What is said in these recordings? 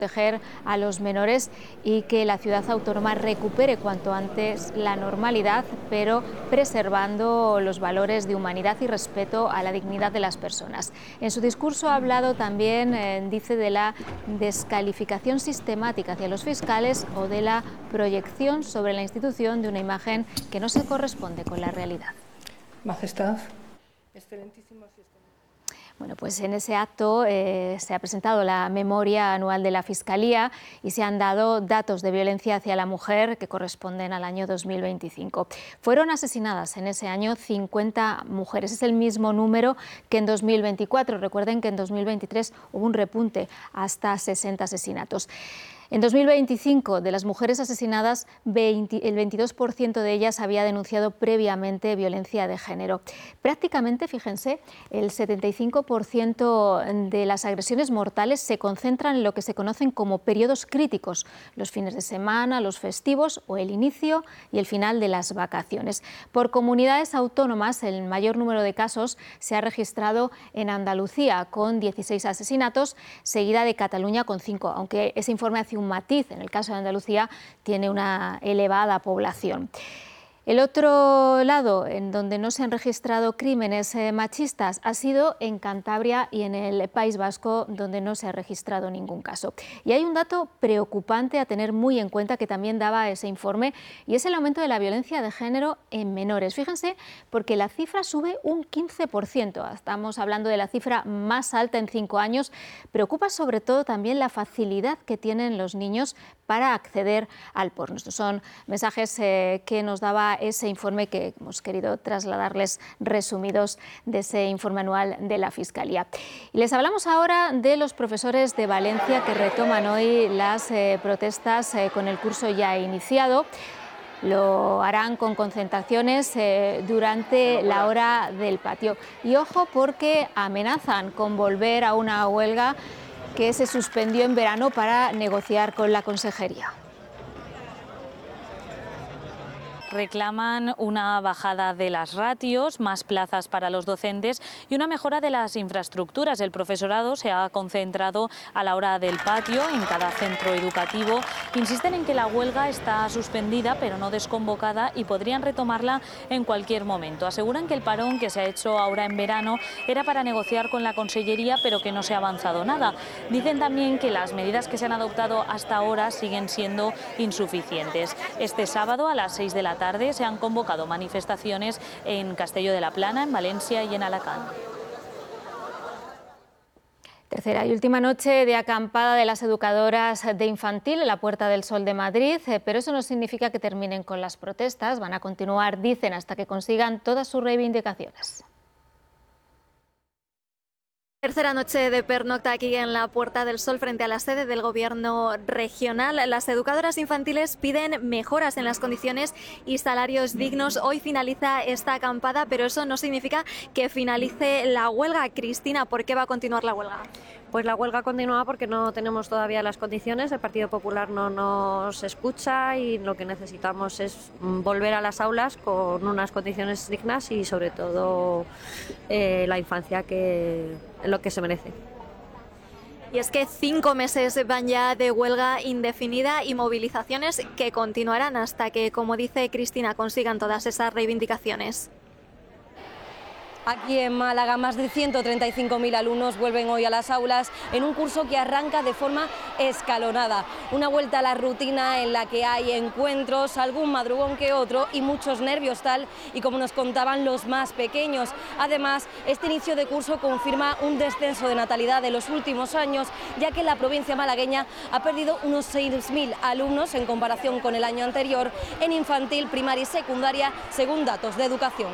proteger a los menores y que la ciudad autónoma recupere cuanto antes la normalidad, pero preservando los valores de humanidad y respeto a la dignidad de las personas. En su discurso ha hablado también, dice, de la descalificación sistemática hacia los fiscales o de la proyección sobre la institución de una imagen que no se corresponde con la realidad. Majestad, excelentísimo sistema. Bueno, pues en ese acto se ha presentado la memoria anual de la Fiscalía y se han dado datos de violencia hacia la mujer que corresponden al año 2025. Fueron asesinadas en ese año 50 mujeres. Es el mismo número que en 2024. Recuerden que en 2023 hubo un repunte hasta 60 asesinatos. En 2025, de las mujeres asesinadas, el 22% de ellas había denunciado previamente violencia de género. Prácticamente, fíjense, el 75% de las agresiones mortales se concentran en lo que se conocen como periodos críticos, los fines de semana, los festivos o el inicio y el final de las vacaciones. Por comunidades autónomas, el mayor número de casos se ha registrado en Andalucía, con 16 asesinatos, seguida de Cataluña con 5, aunque ese informe hace un matiz. En el caso de Andalucía tiene una elevada población. El otro lado, en donde no se han registrado crímenes machistas, ha sido en Cantabria y en el País Vasco, donde no se ha registrado ningún caso. Y hay un dato preocupante a tener muy en cuenta que también daba ese informe, y es el aumento de la violencia de género en menores. Fíjense, porque la cifra sube un 15%. Estamos hablando de la cifra más alta en 5 años. Preocupa sobre todo también la facilidad que tienen los niños para acceder al porno. Estos son mensajes que nos daba ese informe que hemos querido trasladarles resumidos de ese informe anual de la Fiscalía. Y les hablamos ahora de los profesores de Valencia que retoman hoy las protestas con el curso ya iniciado. Lo harán con concentraciones durante la hora del patio. Y ojo, porque amenazan con volver a una huelga que se suspendió en verano para negociar con la Consejería. Reclaman una bajada de las ratios, más plazas para los docentes y una mejora de las infraestructuras. El profesorado se ha concentrado a la hora del patio en cada centro educativo. Insisten en que la huelga está suspendida pero no desconvocada y podrían retomarla en cualquier momento. Aseguran que el parón que se ha hecho ahora en verano era para negociar con la Consellería, pero que no se ha avanzado nada. Dicen también que las medidas que se han adoptado hasta ahora siguen siendo insuficientes. Este sábado a las 6 de la tarde se han convocado manifestaciones en Castelló de la Plana, en Valencia y en Alacant. Tercera y última noche de acampada de las educadoras de infantil en la Puerta del Sol de Madrid, pero eso no significa que terminen con las protestas. Van a continuar, dicen, hasta que consigan todas sus reivindicaciones. Tercera noche de pernocta aquí en la Puerta del Sol frente a la sede del Gobierno regional. Las educadoras infantiles piden mejoras en las condiciones y salarios dignos. Hoy finaliza esta acampada, pero eso no significa que finalice la huelga. Cristina, ¿por qué va a continuar la huelga? Pues la huelga continúa porque no tenemos todavía las condiciones, el Partido Popular no nos escucha y lo que necesitamos es volver a las aulas con unas condiciones dignas y sobre todo la infancia lo que se merece. Y es que 5 meses van ya de huelga indefinida y movilizaciones que continuarán hasta que, como dice Cristina, consigan todas esas reivindicaciones. Aquí en Málaga, más de 135.000 alumnos vuelven hoy a las aulas en un curso que arranca de forma escalonada. Una vuelta a la rutina en la que hay encuentros, algún madrugón que otro y muchos nervios, tal y como nos contaban los más pequeños. Además, este inicio de curso confirma un descenso de natalidad de los últimos años, ya que la provincia malagueña ha perdido unos 6.000 alumnos en comparación con el año anterior en infantil, primaria y secundaria, según datos de Educación.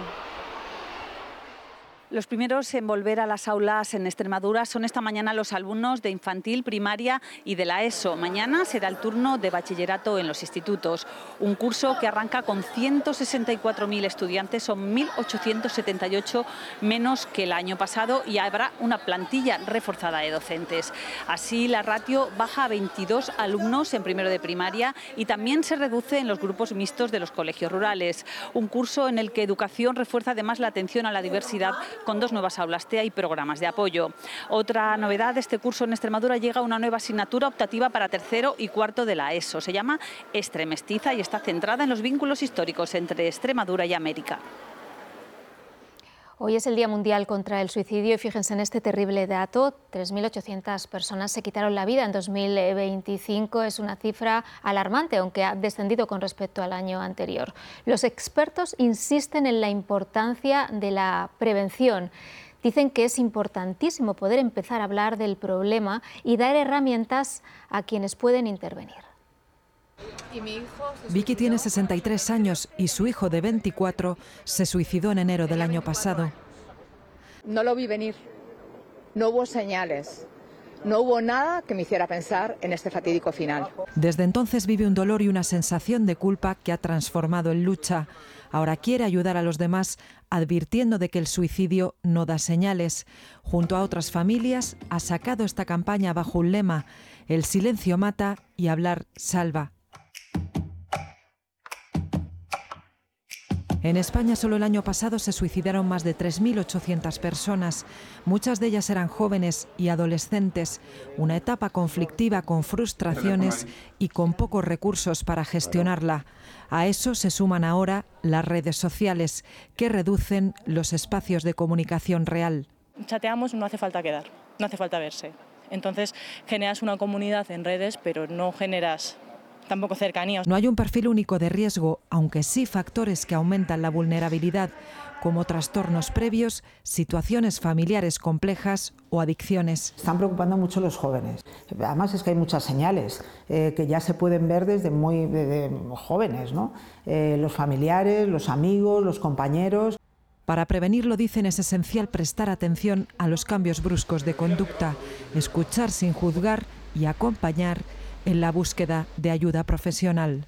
Los primeros en volver a las aulas en Extremadura son esta mañana los alumnos de infantil, primaria y de la ESO. Mañana será el turno de bachillerato en los institutos. Un curso que arranca con 164.000 estudiantes, son 1.878 menos que el año pasado y habrá una plantilla reforzada de docentes. Así la ratio baja a 22 alumnos en primero de primaria y también se reduce en los grupos mixtos de los colegios rurales. Un curso en el que Educación refuerza además la atención a la diversidad con 2 nuevas aulas TEA y programas de apoyo. Otra novedad de este curso en Extremadura: llega una nueva asignatura optativa para tercero y cuarto de la ESO. Se llama Extremestiza y está centrada en los vínculos históricos entre Extremadura y América. Hoy es el Día Mundial contra el Suicidio y fíjense en este terrible dato: 3.800 personas se quitaron la vida en 2025. Es una cifra alarmante, aunque ha descendido con respecto al año anterior. Los expertos insisten en la importancia de la prevención. Dicen que es importantísimo poder empezar a hablar del problema y dar herramientas a quienes pueden intervenir. Vicky tiene 63 años y su hijo de 24 se suicidó en enero del año pasado. No lo vi venir, no hubo señales, no hubo nada que me hiciera pensar en este fatídico final. Desde entonces vive un dolor y una sensación de culpa que ha transformado en lucha. Ahora quiere ayudar a los demás, advirtiendo de que el suicidio no da señales. Junto a otras familias ha sacado esta campaña bajo un lema: el silencio mata y hablar salva. En España solo el año pasado se suicidaron más de 3.800 personas. Muchas de ellas eran jóvenes y adolescentes. Una etapa conflictiva con frustraciones y con pocos recursos para gestionarla. A eso se suman ahora las redes sociales, que reducen los espacios de comunicación real. Chateamos, no hace falta quedar, no hace falta verse. Entonces generas una comunidad en redes, pero no generas tampoco cercanía. No hay un perfil único de riesgo, aunque sí factores que aumentan la vulnerabilidad, como trastornos previos, situaciones familiares complejas o adicciones. Están preocupando mucho los jóvenes. Además es que hay muchas señales que ya se pueden ver desde muy jóvenes, ¿no? Los familiares, los amigos, los compañeros. Para prevenirlo, dicen, es esencial prestar atención a los cambios bruscos de conducta, escuchar sin juzgar y acompañar en la búsqueda de ayuda profesional.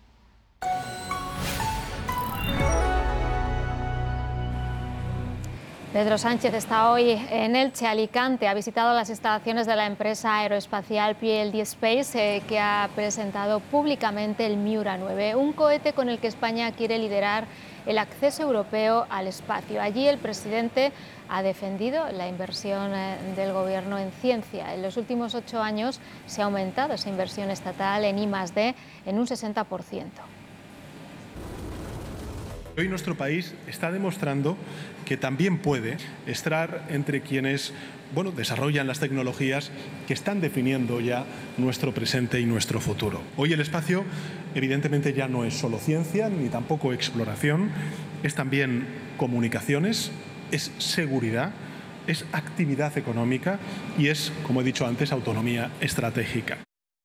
Pedro Sánchez está hoy en Elche, Alicante. Ha visitado las instalaciones de la empresa aeroespacial PLD Space, que ha presentado públicamente el Miura 9, un cohete con el que España quiere liderar el acceso europeo al espacio. Allí el presidente ha defendido la inversión del Gobierno en ciencia. En los últimos 8 años se ha aumentado esa inversión estatal en I+D en un 60%. Hoy nuestro país está demostrando que también puede estar entre quienes desarrollan las tecnologías que están definiendo ya nuestro presente y nuestro futuro. Hoy el espacio evidentemente ya no es solo ciencia ni tampoco exploración, es también comunicaciones, es seguridad, es actividad económica y es, como he dicho antes, autonomía estratégica.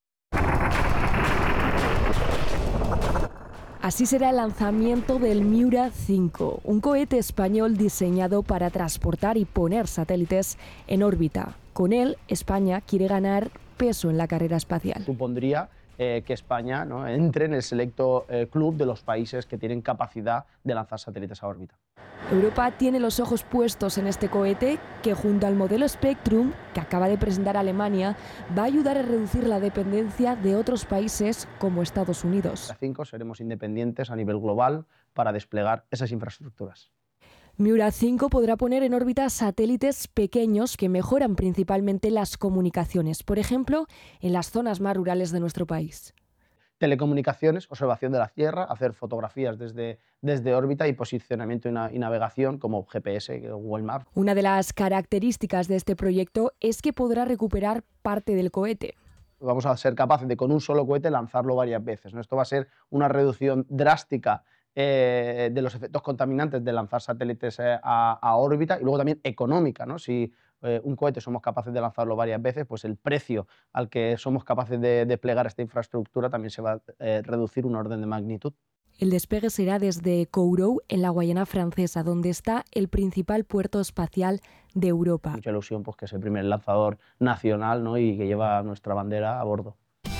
Así será el lanzamiento del Miura 5, un cohete español diseñado para transportar y poner satélites en órbita. Con él, España quiere ganar peso en la carrera espacial. Supondría que España, ¿no?, entre en el selecto club de los países que tienen capacidad de lanzar satélites a órbita. Europa tiene los ojos puestos en este cohete que, junto al modelo Spectrum, que acaba de presentar Alemania, va a ayudar a reducir la dependencia de otros países como Estados Unidos. A 5 seremos independientes a nivel global para desplegar esas infraestructuras. Miura 5 podrá poner en órbita satélites pequeños que mejoran principalmente las comunicaciones, por ejemplo, en las zonas más rurales de nuestro país. Telecomunicaciones, observación de la Tierra, hacer fotografías desde órbita y posicionamiento y navegación como GPS, Google Maps. Una de las características de este proyecto es que podrá recuperar parte del cohete. Vamos a ser capaces de, con un solo cohete, lanzarlo varias veces, ¿no? Esto va a ser una reducción drástica de los efectos contaminantes de lanzar satélites a órbita y luego también económica, ¿no? Si un cohete somos capaces de lanzarlo varias veces, pues el precio al que somos capaces de desplegar esta infraestructura también se va a reducir un orden de magnitud. El despegue será desde Kourou, en la Guayana Francesa, donde está el principal puerto espacial de Europa. Mucha ilusión, pues, que es el primer lanzador nacional, ¿no?, y que lleva nuestra bandera a bordo.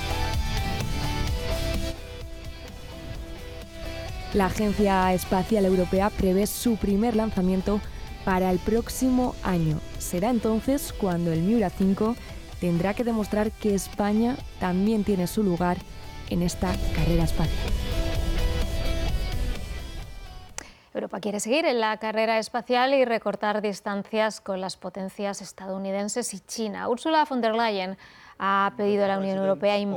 La Agencia Espacial Europea prevé su primer lanzamiento para el próximo año. Será entonces cuando el Miura 5 tendrá que demostrar que España también tiene su lugar en esta carrera espacial. Europa quiere seguir en la carrera espacial y recortar distancias con las potencias estadounidenses y China. Ursula von der Leyen ha pedido a la Unión Europea invertir